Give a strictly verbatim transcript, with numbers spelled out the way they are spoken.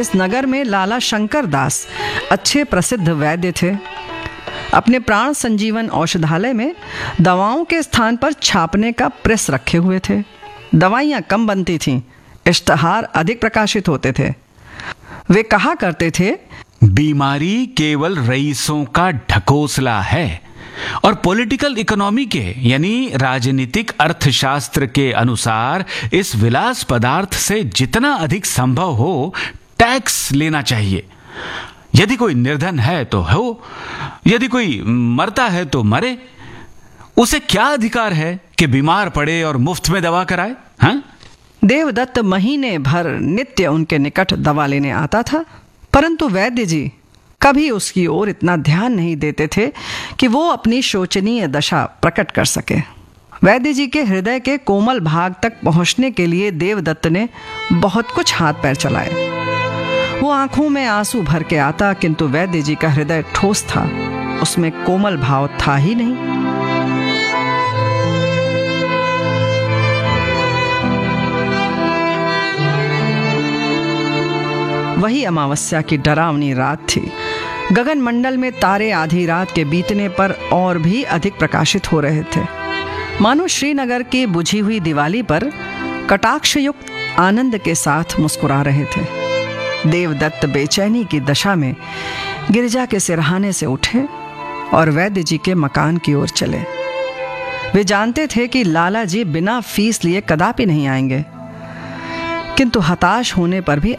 इस नगर में लाला शंकर दास अच्छे प्रसिद्ध वैद्य थे। अपने प्राण संजीवन औषधालय में दवाओं के स्थान पर छापने का प्रेस रखे हुए थे। दवाइयाँ कम बनती थीं, इश्तहार अधिक प्रकाशित होते थे। वे कहा करते थे, बीमारी केवल रईसों का ढकोसला है और पॉलिटिकल इकोनॉमी के यानी राजनीतिक अर्थशास्त्र के अनुसार इस विलास पदार्थ से जितना अधिक संभव हो टैक्स लेना चाहिए। यदि कोई निर्धन है तो हो, यदि कोई मरता है तो मरे। उसे क्या अधिकार है कि बीमार पड़े और मुफ्त में दवा कराए? हाँ? देवदत्त महीने भर नित्य उनके निकट दवा लेने आता था, परंतु वैद्य जी कभी उसकी ओर इतना ध्यान नहीं देते थे कि वो अपनी शोचनीय दशा प्रकट कर सके। वैद्य जी के हृदय के कोमल भाग तक पहुंचने के लिए देवदत्त ने बहुत कुछ हाथ पैर चलाए। वो आंखों में आंसू भर के आता, किंतु वैद्य जी का हृदय ठोस था, उसमें कोमल भाव था ही नहीं। वही अमावस्या की डरावनी रात थी। गगन मंडल में तारे आधी रात के बीतने पर और भी अधिक प्रकाशित हो रहे थे। मानो श्रीनगर की बुझी हुई दिवाली पर कटाक्षयुक्त आनंद के साथ मुस्कुरा रहे थे। देवदत्त बेचैनी की दशा में गिरजा के सिरहाने से उठे और वैद्य जी के मकान की ओर चले। वे जानते थे कि लाला जी बिना फीस लिए कदापि नहीं आएंगे, किंतु हताश होने पर भी